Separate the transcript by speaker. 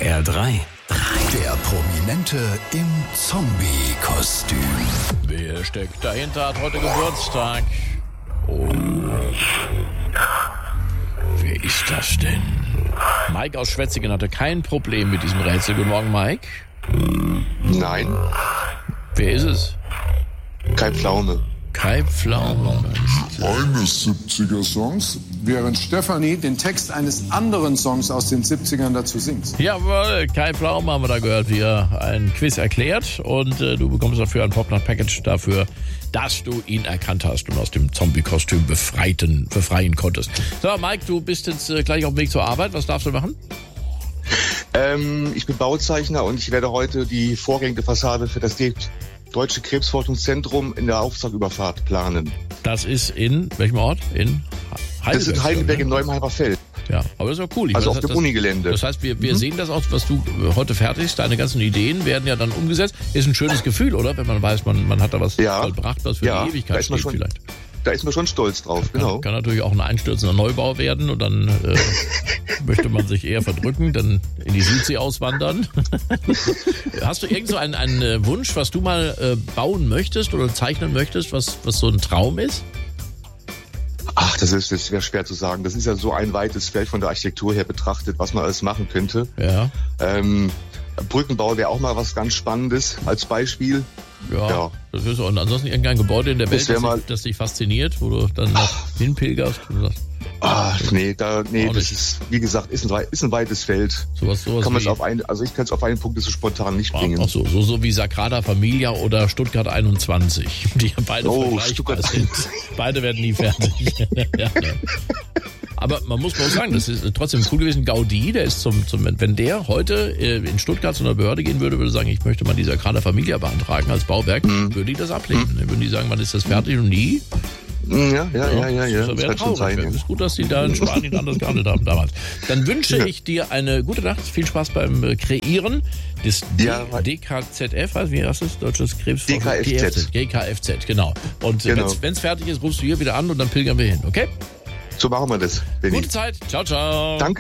Speaker 1: HR3. Der Prominente im Zombie-Kostüm.
Speaker 2: Wer steckt dahinter, hat heute Geburtstag. Oh. Wer ist das denn? Mike aus Schwetzingen hatte kein Problem mit diesem Rätsel. Guten Morgen, Mike.
Speaker 3: Nein.
Speaker 2: Wer ist es?
Speaker 3: Kai Pflaume.
Speaker 2: Kai Pflaume.
Speaker 4: Eines 70er-Songs, während Stefanie den Text eines anderen Songs aus den 70ern dazu singt.
Speaker 2: Jawohl, Kai Pflaume haben wir da gehört, wie er ein Quiz erklärt. Und du bekommst dafür ein Popnacht-Package dafür, dass du ihn erkannt hast und aus dem Zombie-Kostüm befreien konntest. So, Mike, du bist jetzt gleich auf dem Weg zur Arbeit. Was darfst du machen?
Speaker 3: Ich bin Bauzeichner und ich werde heute die vorgängige Fassade für das Deutsche Krebsforschungszentrum in der Auftragüberfahrt planen.
Speaker 2: Das ist in welchem Ort? In Heidelberg.
Speaker 3: Das ist in Heidelberg im Neuenheimer Feld.
Speaker 2: Ja, aber das ist auch cool.
Speaker 3: Also auf dem Unigelände.
Speaker 2: Das heißt, wir sehen das auch, was du heute fertigst. Deine ganzen Ideen werden ja dann umgesetzt. Ist ein schönes Gefühl, oder? Wenn man weiß, man hat da was vollbracht, was für die Ewigkeit steht vielleicht.
Speaker 3: Da ist man schon stolz drauf, genau.
Speaker 2: Kann natürlich auch ein einstürzender Neubau werden und dann möchte man sich eher verdrücken, dann in die Südsee auswandern. Hast du irgend so einen Wunsch, was du mal bauen möchtest oder zeichnen möchtest, was so ein Traum ist?
Speaker 3: Ach, das wäre schwer zu sagen. Das ist ja so ein weites Feld von der Architektur her betrachtet, was man alles machen könnte.
Speaker 2: Ja.
Speaker 3: Brückenbau wäre auch mal was ganz Spannendes als Beispiel.
Speaker 2: Ja. Das ist so. Und ansonsten irgendein Gebäude in der Welt, das dich fasziniert, wo du dann noch hinpilgerst und sagst.
Speaker 3: Das ist, wie gesagt, ist ein weites Feld.
Speaker 2: Sowas
Speaker 3: kann man ich kann es auf einen Punkt so spontan nicht bringen.
Speaker 2: Ach so wie Sagrada Familia oder Stuttgart 21, die ja beide vergleichbar sind. Beide werden nie fertig. Ja. Aber man muss mal sagen, das ist trotzdem cool gewesen. Gaudí, der ist wenn der heute in Stuttgart zu einer Behörde gehen würde sagen, ich möchte mal die Sagrada Familia beantragen als Bauwerk, würde die das ablehnen. Dann würden die sagen, wann ist das fertig und nie?
Speaker 3: Ja.
Speaker 2: Das wäre traurig. Es ist gut, dass die da in Spanien anders gehandelt haben damals. Dann wünsche ich dir eine gute Nacht, viel Spaß beim Kreieren des DKZF, wie heißt das? Deutsches Krebsforschungszentrum. GKFZ, genau. Und wenn es fertig ist, rufst du hier wieder an und dann pilgern wir hin, okay?
Speaker 3: So machen wir das, Benni.
Speaker 2: Gute Zeit. Ciao, ciao.
Speaker 3: Danke.